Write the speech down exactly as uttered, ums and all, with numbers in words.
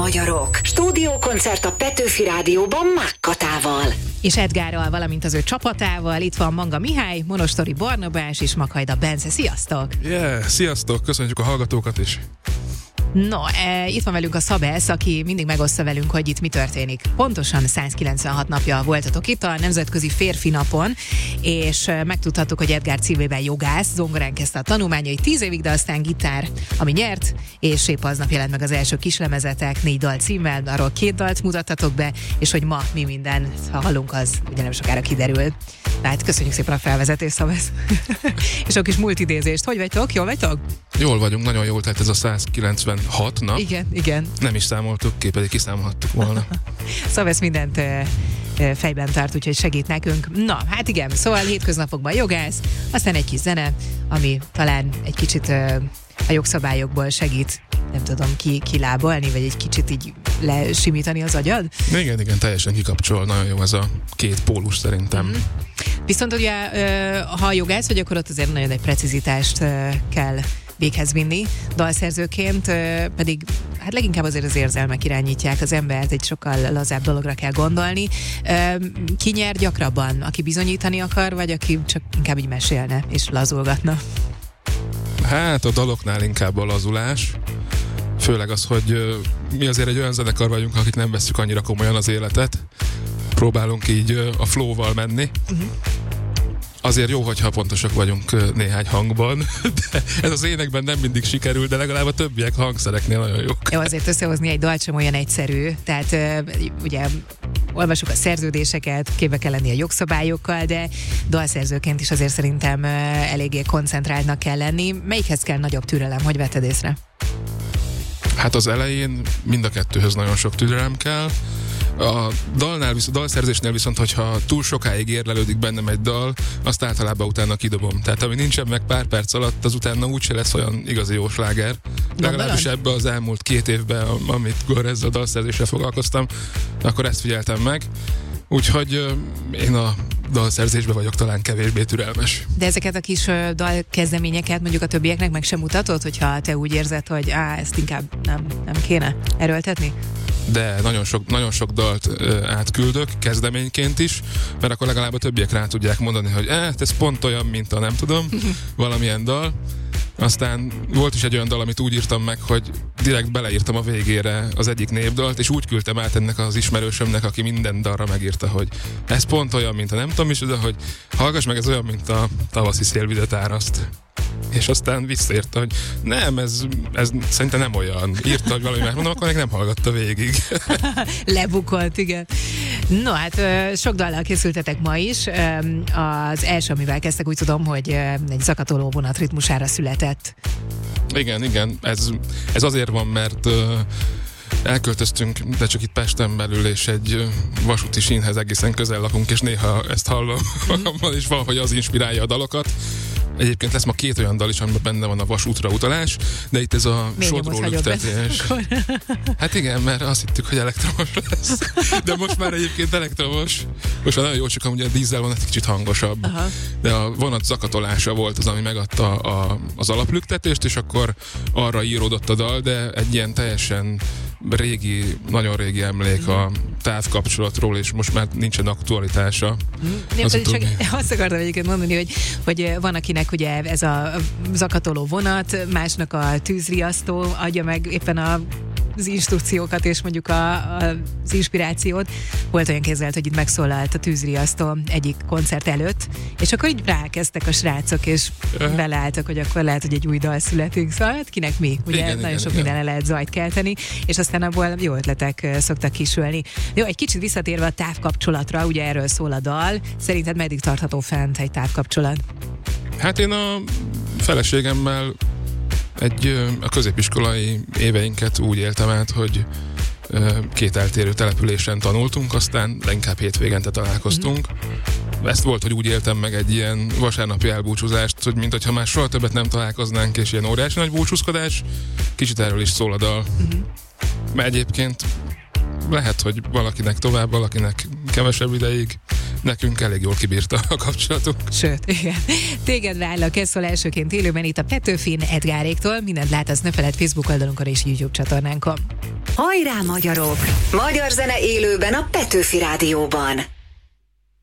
magyarok. Stúdiókoncert a Petőfi Rádióban Mák Katával. És Edgárral, valamint az ő csapatával. Itt van Manga Mihály, Monostori Barnabás és Makhajda Bence. Sziasztok! Yeah, sziasztok! Köszönjük a hallgatókat is! No, e, itt van velünk a Szabesz, aki mindig megoszta velünk, hogy itt mi történik. Pontosan százkilencvenhat napja voltatok itt a Nemzetközi Férfi Napon, és megtudhattuk, hogy Edgár Címében jogász, zongorán kezdte a tanulmányait tíz évig, de aztán gitár, ami nyert, és épp aznap jelent meg az első kislemezetek, négy dal címmel, arról két dalt mutattatok be, és hogy ma mi minden, ha hallunk, az ugye nem sokára kiderül. Tehát köszönjük szépen a felvezetést, Szabesz. És a kis multidézést. Hogy vagytok? Jól vagytok? Jól vagyunk, nagyon jól, tehát ez a százkilencvenhat nap. Igen, igen. Nem is számoltuk ki, pedig kiszámolhattuk volna. Szabesz mindent ö, ö, fejben tart, úgyhogy segít nekünk. Na, hát igen, szóval hétköznapokban jogász, aztán egy kis zene, ami talán egy kicsit ö, a jogszabályokból segít, nem tudom, ki, kilábalni, vagy egy kicsit így lesimítani az agyad? Igen, igen, teljesen kikapcsol, nagyon jó ez a két pólus szerintem. Mm. Viszont ugye, ha jogász vagy, akkor ott azért nagyon egy precizitást kell véghez vinni. Dalszerzőként pedig hát leginkább azért az érzelmek irányítják az embert, egy sokkal lazább dologra kell gondolni. Ki nyer gyakrabban? Aki bizonyítani akar, vagy aki csak inkább így mesélne és lazulgatna? Hát a daloknál inkább a lazulás. Főleg az, hogy uh, mi azért egy olyan zenekar vagyunk, akik nem vesszük annyira komolyan az életet. Próbálunk így uh, a flow-val menni. Uh-huh. Azért jó, hogyha pontosak vagyunk uh, néhány hangban, de ez az énekben nem mindig sikerül, de legalább a többiek hangszereknél nagyon jók. Jó, azért összehozni egy dalt sem olyan egyszerű, tehát uh, ugye olvasjuk a szerződéseket, képbe kell lenni a jogszabályokkal, de dalszerzőként is azért szerintem uh, eléggé koncentráltnak kell lenni. Melyikhez kell nagyobb türelem, hogy vetted észre? Hát az elején mind a kettőhöz nagyon sok türelem kell. A dalnál, a dalszerzésnél viszont, hogyha túl sokáig érlelődik bennem egy dal, azt általában utána kidobom. Tehát ami nincsen meg pár perc alatt, az utána úgyse lesz olyan igazi jó sláger. Legalábbis ebbe az elmúlt két évben, amit ezzel a dalszerzéssel foglalkoztam, akkor ezt figyeltem meg. Úgyhogy uh, én a dalszerzésben vagyok talán kevésbé türelmes. De ezeket a kis uh, dalkezdeményeket mondjuk a többieknek meg sem mutatod, hogyha te úgy érzed, hogy á, ezt inkább nem, nem kéne erőltetni? De nagyon sok, nagyon sok dalt uh, átküldök, kezdeményként is, mert akkor legalább a többiek rá tudják mondani, hogy eh, ez pont olyan, mint a nem tudom, valamilyen dal. Aztán volt is egy olyan dal, amit úgy írtam meg, hogy direkt beleírtam a végére az egyik népdalt, és úgy küldtem át ennek az ismerősömnek, aki minden dalra megírta, hogy ez pont olyan, mint a nem tudom is, de hogy hallgass meg, ez olyan, mint a tavaszi szélvizet áraszt. És aztán visszaírta, hogy nem, ez, ez szerintem nem olyan. Írta, hogy valami más mondom, akkor meg nem hallgatta végig. Lebukott, igen. No, hát sok dallal készültetek ma is. Az első, amivel kezdtek, úgy tudom, hogy egy zakatoló vonat ritmusára született. Igen, igen. Ez, ez azért van, mert elköltöztünk, de csak itt Pesten belül, és egy vasúti sínhez egészen közel lakunk, és néha ezt hallom magammal, és valahogy az inspirálja a dalokat. Egyébként lesz ma két olyan dal is, amiben benne van a vasútra utalás, de itt ez a sodró lüktetés. Hát igen, mert azt hittük, hogy elektromos lesz. De most már egyébként elektromos. Most már nagyon jó, csak amúgy a dízel vonat egy kicsit hangosabb. Aha. De a vonat zakatolása volt az, ami megadta a, az alaplüktetést, és akkor arra íródott a dal, de egy ilyen teljesen régi, nagyon régi emlék a távkapcsolatról, és most már nincsen aktualitása. Nem, az csak azt akartam egyébként mondani, hogy, hogy van, akinek ugye ez a zakatoló vonat, másnak a tűzriasztó adja meg éppen a az instrukciókat és mondjuk a, a, az inspirációt. Volt olyan képzelt, hogy itt megszólalt a tűzriasztó egyik koncert előtt, és akkor így rákezdtek a srácok, és beleálltak, hogy akkor lehet, hogy egy új dal születik. Szóval hát kinek mi? Ugye igen, nagyon igen, sok igen. mindenre lehet zajt kelteni, és aztán abból jó ötletek szoktak kisülni. Jó, egy kicsit visszatérve a távkapcsolatra, ugye erről szól a dal. Szerinted meddig tartható fent egy távkapcsolat? Hát én a feleségemmel egy, a középiskolai éveinket úgy éltem át, hogy két eltérő településen tanultunk, aztán inkább hétvégente találkoztunk. Mm. Ezt volt, hogy úgy éltem meg egy ilyen vasárnapi elbúcsúzást, hogy mint hogyha már soha többet nem találkoznánk, és ilyen óriási nagy búcsúzkodás. Kicsit erről is szól a dal. Mm. Mert egyébként lehet, hogy valakinek tovább, valakinek kevesebb ideig, nekünk elég jól kibírta a kapcsolatunk. Sőt, igen. Téged várlak, ez szól elsőként élőben itt a Petőfin Edgáréktól. Mindent látasz, ne feledd Facebook oldalunkon és YouTube csatornánkon. Hajrá, magyarok! Magyar zene élőben a Petőfi Rádióban.